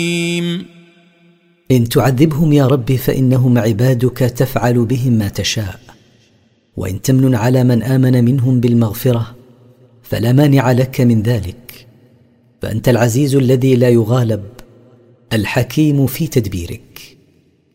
إن تعذبهم يا رب فإنهم عبادك تفعل بهم ما تشاء، وإن تمن على من آمن منهم بالمغفرة فلا مانع لك من ذلك، فأنت العزيز الذي لا يغالب، الحكيم في تدبيرك.